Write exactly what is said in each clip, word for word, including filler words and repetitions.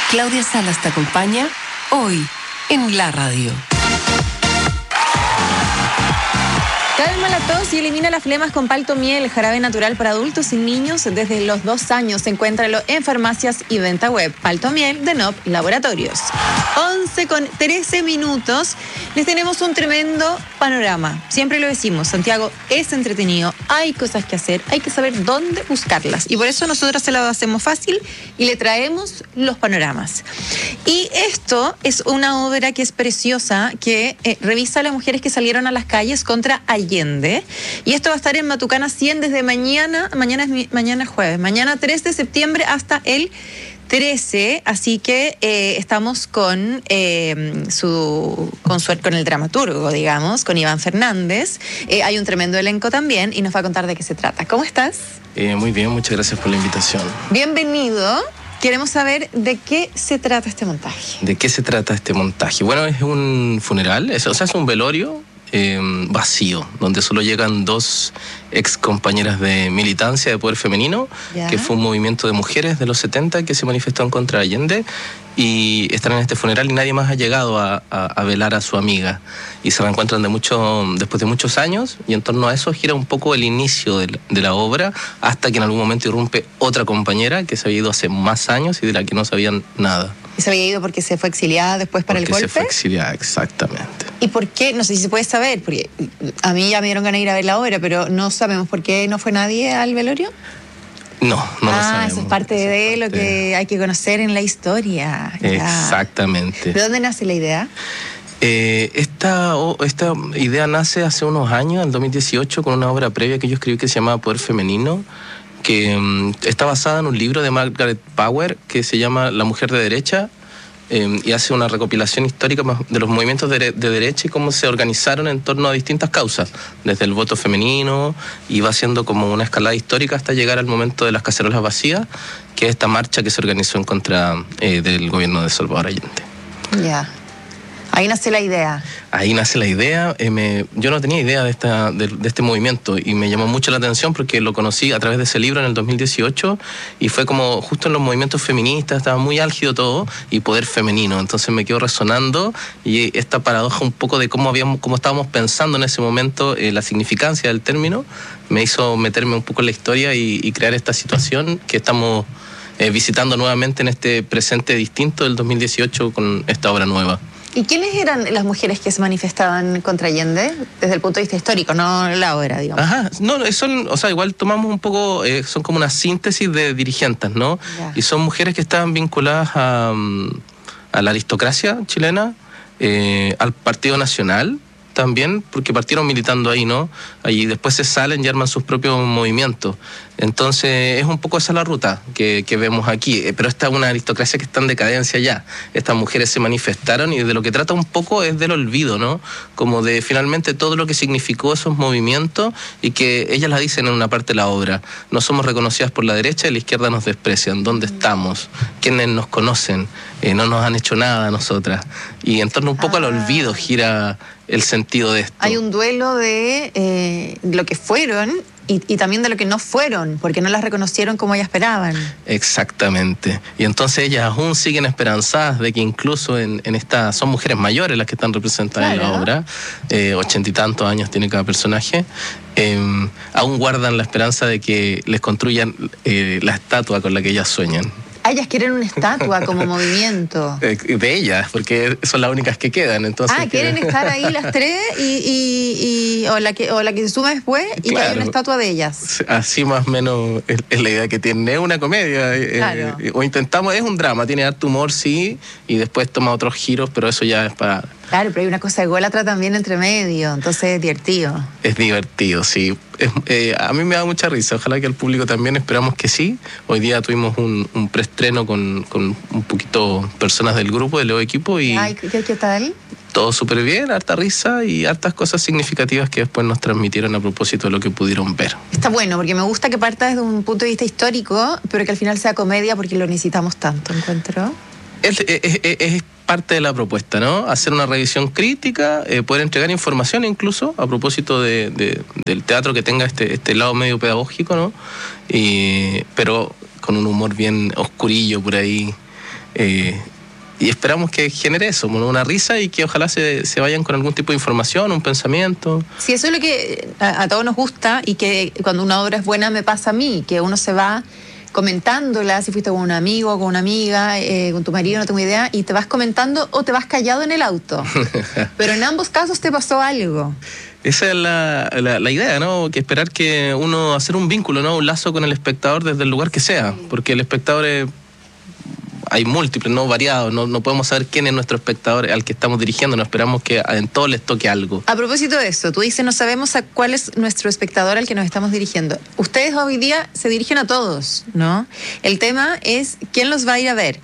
Claudia Salas te acompaña hoy en la radio. Calma la tos y elimina las flemas con Palto Miel, jarabe natural para adultos y niños desde los dos años. Encuéntralo en farmacias y venta web. Palto Miel de N O P Laboratorios. once con trece minutos. Les tenemos un tremendo panorama. Siempre lo decimos, Santiago es entretenido, hay cosas que hacer, hay que saber dónde buscarlas. Y por eso nosotros se lo hacemos fácil y le traemos los panoramas. Y esto es una obra que es preciosa, que eh, revisa a las mujeres que salieron a las calles contra Allende. Y esto va a estar en Matucana cien desde mañana, mañana es mañana es jueves, mañana tres de septiembre hasta el trece, así que eh, estamos con eh, su con, su con el dramaturgo, digamos, con Iván Fernández. Eh, hay un tremendo elenco también y nos va a contar de qué se trata. ¿Cómo estás? Eh, muy bien, muchas gracias por la invitación. Bienvenido. Queremos saber de qué se trata este montaje. ¿De qué se trata este montaje? Bueno, es un funeral, es, o sea, es un velorio eh, vacío, donde solo llegan dos ex compañeras de militancia de Poder Femenino, ¿ya? Que fue un movimiento de mujeres de los setenta que se manifestó en contra de Allende, y están en este funeral y nadie más ha llegado a, a, a velar a su amiga. Y se reencuentran de mucho, después de muchos años, y en torno a eso gira un poco el inicio de la, de la obra, hasta que en algún momento irrumpe otra compañera que se había ido hace más años y de la que no sabían nada. ¿Y se había ido porque se fue exiliada después para porque el golpe? Se fue exiliada, exactamente. ¿Y por qué? No sé si se puede saber, porque a mí ya me dieron ganas de ir a ver la obra, pero no sabemos por qué no fue nadie al velorio. No, no ah, lo sabemos. Eso es parte eso de es parte lo que hay que conocer en la historia. Exactamente. ¿De dónde nace la idea? Eh, esta, esta idea nace hace unos años, en dos mil dieciocho, con una obra previa que yo escribí que se llamaba Poder Femenino, que um, está basada en un libro de Margaret Power que se llama La Mujer de Derecha, eh, y hace una recopilación histórica de los movimientos de, de derecha y cómo se organizaron en torno a distintas causas, desde el voto femenino, y va haciendo como una escalada histórica hasta llegar al momento de las cacerolas vacías, que es esta marcha que se organizó en contra eh, del gobierno de Salvador Allende. Ya. Yeah. Ahí nace la idea. Ahí nace la idea. Eh, me, yo no tenía idea de, esta, de, de este movimiento y me llamó mucho la atención porque lo conocí a través de ese libro en el dos mil dieciocho y fue como justo en los movimientos feministas, estaba muy álgido todo y poder femenino. Entonces me quedó resonando y esta paradoja un poco de cómo, habíamos, cómo estábamos pensando en ese momento, eh, la significancia del término, me hizo meterme un poco en la historia y, y crear esta situación que estamos eh, visitando nuevamente en este presente distinto del dos mil dieciocho con esta obra nueva. ¿Y quiénes eran las mujeres que se manifestaban contra Allende desde el punto de vista histórico, no la obra, digamos? Ajá, no, son, o sea, igual tomamos un poco, eh, son como una síntesis de dirigentes, ¿no? Yeah. Y son mujeres que estaban vinculadas a, a la aristocracia chilena, eh, al Partido Nacional también, porque partieron militando ahí, ¿no? Ahí después se salen y arman sus propios movimientos. Entonces es un poco esa la ruta que, que vemos aquí, pero esta es una aristocracia que está en decadencia ya. Estas mujeres se manifestaron y de lo que trata un poco es del olvido, ¿no? Como de finalmente todo lo que significó esos movimientos y que ellas la dicen en una parte de la obra. No somos reconocidas por la derecha y la izquierda nos desprecian. ¿Dónde estamos? ¿Quiénes nos conocen? Eh, no nos han hecho nada a nosotras. Y en torno un poco ah. al olvido gira el sentido de esto. Hay un duelo de eh, lo que fueron y, y también de lo que no fueron, porque no las reconocieron como ellas esperaban. Exactamente. Y entonces ellas aún siguen esperanzadas de que incluso en, en esta... Son mujeres mayores las que están representadas claro. en la obra, eh, ochenta y tantos años tiene cada personaje, eh, aún guardan la esperanza de que les construyan eh, la estatua con la que ellas sueñan. Ellas quieren una estatua como movimiento. De ellas, porque son las únicas que quedan. Entonces ah, quieren que... estar ahí las tres y, y, y o, la que, o la que se suma después y claro. que hay una estatua de ellas. Así más o menos es, es la idea que tiene. Es una comedia. Claro. Eh, o intentamos, es un drama, tiene harto humor, sí, y después toma otros giros, pero eso ya es para... Claro, pero hay una cosa ególatra también entre medio, entonces es divertido. Es divertido, sí. Es, eh, a mí me da mucha risa, ojalá que al público también, esperamos que sí. Hoy día tuvimos un, un preestreno con, con un poquito personas del grupo, del equipo. Y Ay, ¿qué, qué tal? Todo súper bien, harta risa y hartas cosas significativas que después nos transmitieron a propósito de lo que pudieron ver. Está bueno, porque me gusta que parta desde un punto de vista histórico, pero que al final sea comedia porque lo necesitamos tanto, ¿encuentro? Es, es, es, es parte de la propuesta, ¿no? Hacer una revisión crítica, eh, poder entregar información incluso a propósito de, de, del teatro que tenga este, este lado medio pedagógico, ¿no? Y, pero con un humor bien oscurillo por ahí. Eh, y esperamos que genere eso, una risa y que ojalá se, se vayan con algún tipo de información, un pensamiento. Sí, eso es lo que a, a todos nos gusta y que cuando una obra es buena me pasa a mí, que uno se va comentándola, si fuiste con un amigo o con una amiga, eh, con tu marido, no tengo idea, y te vas comentando o te vas callado en el auto. Pero en ambos casos te pasó algo. Esa es la, la, la idea, ¿no? Que esperar que uno, hacer un vínculo, ¿no? Un lazo con el espectador desde el lugar que sea, porque el espectador es, hay múltiples, no variados, no, no podemos saber quién es nuestro espectador al que estamos dirigiendo, no esperamos que en todos les toque algo. A propósito de eso, tú dices, no sabemos a cuál es nuestro espectador al que nos estamos dirigiendo. Ustedes hoy día se dirigen a todos, ¿no? El tema es quién los va a ir a ver.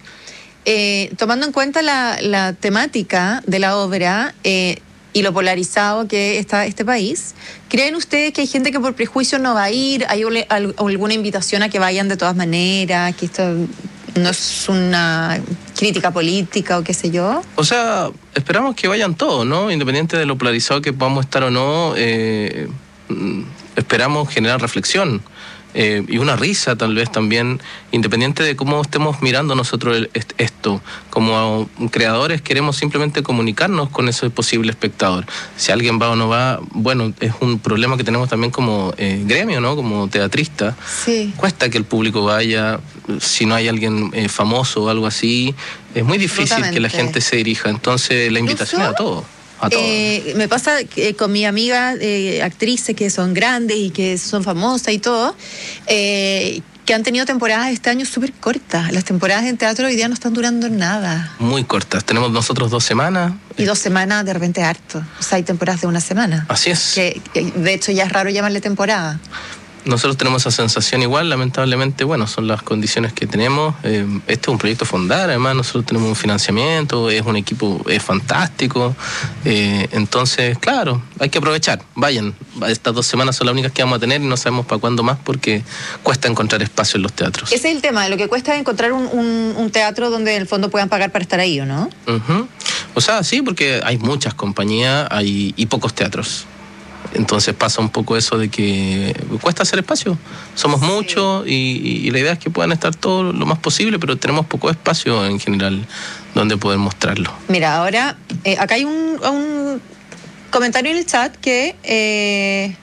Eh, tomando en cuenta la, la temática de la obra, eh, y lo polarizado que está este país, ¿creen ustedes que hay gente que por prejuicio no va a ir? ¿Hay alguna invitación a que vayan de todas maneras? ¿Que esto no es una crítica política o qué sé yo? O sea, esperamos que vayan todos, ¿no? Independiente de lo polarizado que podamos estar o no, eh, esperamos generar reflexión. Eh, y una risa tal vez también, independiente de cómo estemos mirando nosotros el, esto. Como creadores queremos simplemente comunicarnos con ese posible espectador. Si alguien va o no va, bueno, es un problema que tenemos también como eh, gremio, ¿no? Como teatrista. Sí. Cuesta que el público vaya, si no hay alguien eh, famoso o algo así, es muy difícil que la gente se dirija. Entonces la invitación es a todos. Eh, me pasa que con mi amiga eh, actrices que son grandes y que son famosas y todo, eh, que han tenido temporadas este año súper cortas. Las temporadas en teatro hoy día no están durando nada. Muy cortas. Tenemos nosotros dos semanas. Y dos semanas de repente harto. O sea, hay temporadas de una semana. Así es. Que, que de hecho ya es raro llamarle temporada. Nosotros tenemos esa sensación igual, lamentablemente, bueno, son las condiciones que tenemos. Eh, este es un proyecto Fondar, además nosotros tenemos un financiamiento, es un equipo es fantástico. Eh, entonces, claro, hay que aprovechar. Vayan, estas dos semanas son las únicas que vamos a tener y no sabemos para cuándo más porque cuesta encontrar espacio en los teatros. Ese es el tema, lo que cuesta es encontrar un, un, un teatro donde en el fondo puedan pagar para estar ahí, ¿o no? Uh-huh. O sea, sí, porque hay muchas compañías hay, y pocos teatros. Entonces pasa un poco eso de que cuesta hacer espacio. Somos sí. muchos y, y la idea es que puedan estar todos lo más posible, pero tenemos poco espacio en general donde poder mostrarlo. Mira, ahora, eh, acá hay un, un comentario en el chat que, eh,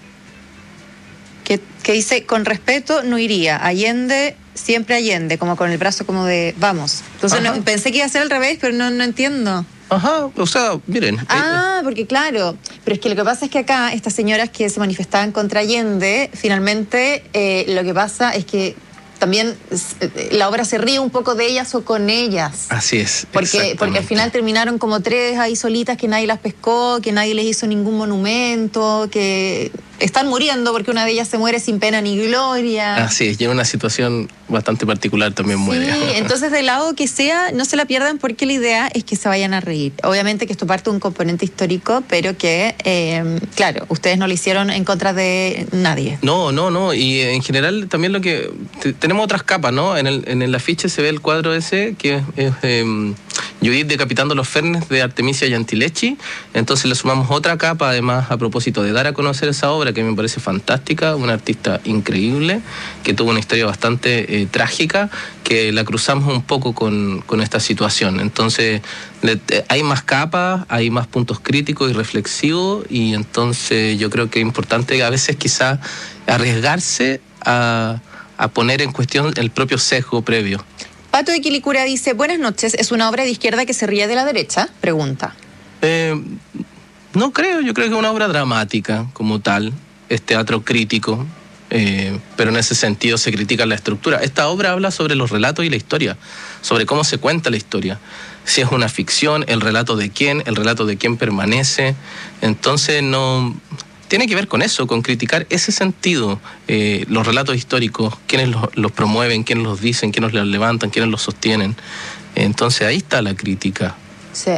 que, que dice, con respeto no iría, Allende, siempre Allende, como con el brazo como de, vamos. Entonces no, pensé que iba a ser al revés, pero no, no entiendo. Ajá, o sea, miren. Ah, porque claro, pero es que lo que pasa es que acá estas señoras que se manifestaban contra Allende, finalmente eh, lo que pasa es que también la obra se ríe un poco de ellas o con ellas. Así es. Porque, porque al final terminaron como tres ahí solitas que nadie las pescó, que nadie les hizo ningún monumento, que están muriendo porque una de ellas se muere sin pena ni gloria. Así es, y en una situación bastante particular también muere. Sí, entonces del lado que sea, no se la pierdan porque la idea es que se vayan a reír. Obviamente que esto parte de un componente histórico, pero que, eh, claro, ustedes no lo hicieron en contra de nadie. No, no, no, y en general también lo que... Tenemos otras capas, ¿no? En el, en el afiche se ve el cuadro ese, que es... es eh, Judith decapitando los fernes de Artemisia Gentileschi. Entonces le sumamos otra capa, además, a propósito de dar a conocer esa obra que me parece fantástica, una artista increíble, que tuvo una historia bastante eh, trágica, que la cruzamos un poco con, con esta situación. Entonces le, hay más capas, hay más puntos críticos y reflexivos, y entonces yo creo que es importante a veces quizás arriesgarse a, a poner en cuestión el propio sesgo previo. Pato de Quilicura dice, buenas noches, ¿es una obra de izquierda que se ríe de la derecha? Pregunta. Eh, no creo, yo creo que es una obra dramática como tal, es teatro crítico, eh, pero en ese sentido se critica la estructura. Esta obra habla sobre los relatos y la historia, sobre cómo se cuenta la historia. Si es una ficción, el relato de quién, el relato de quién permanece, entonces no... Tiene que ver con eso, con criticar ese sentido, eh, los relatos históricos, quiénes los, los promueven, quiénes los dicen, quiénes los levantan, quiénes los sostienen. Entonces ahí está la crítica. Sí.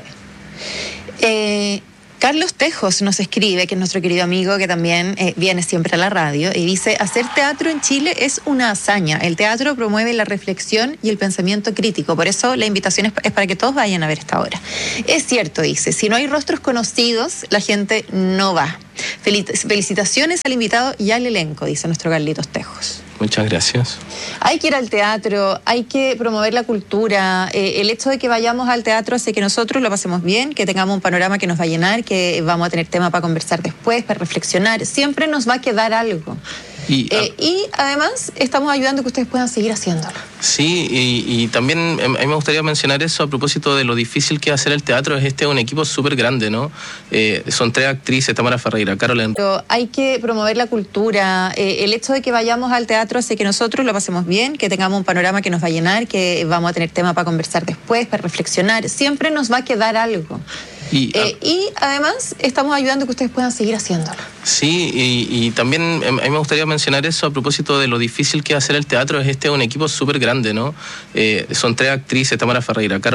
Eh, Carlos Tejos nos escribe, que es nuestro querido amigo que también eh, viene siempre a la radio, y dice, hacer teatro en Chile es una hazaña. El teatro promueve la reflexión y el pensamiento crítico. Por eso la invitación es, es para que todos vayan a ver esta obra. Es cierto, dice, si no hay rostros conocidos, la gente no va. Felicitaciones al invitado y al elenco, dice nuestro Carlitos Tejos. Muchas gracias. Hay que ir al teatro, hay que promover la cultura. Eh, el hecho de que vayamos al teatro hace que nosotros lo pasemos bien, que tengamos un panorama que nos va a llenar, que vamos a tener tema para conversar después, para reflexionar. Siempre nos va a quedar algo. Y, eh, y además estamos ayudando a que ustedes puedan seguir haciéndolo. Sí, y, y también a mí me gustaría mencionar eso a propósito de lo difícil que es hacer el teatro. Es este un equipo súper grande, ¿no? Eh, son tres actrices, Tamara Ferreira, Carolyn. Pero hay que promover la cultura. Eh, el hecho de que vayamos al teatro hace que nosotros lo pasemos bien, que tengamos un panorama que nos va a llenar, que vamos a tener tema para conversar después, para reflexionar. Siempre nos va a quedar algo. Y, eh, y además estamos ayudando a que ustedes puedan seguir haciéndolo. Sí, y, y también a mí me gustaría mencionar eso a propósito de lo difícil que es hacer el teatro. Es este un equipo súper grande, ¿no? Eh, son tres actrices, Tamara Ferreira, Carolyn.